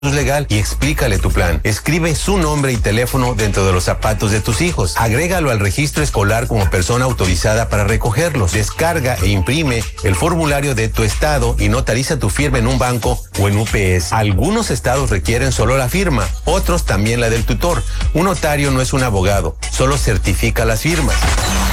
legal y explícale tu plan. Escribe su nombre y teléfono dentro de los zapatos de tus hijos. Agrégalo al registro escolar como persona autorizada para recogerlos. Descarga e imprime el formulario de tu estado y notariza tu firma en un banco o en UPS. Algunos estados requieren solo la firma, otros también la del tutor. Un notario no es un abogado, solo certifica las firmas.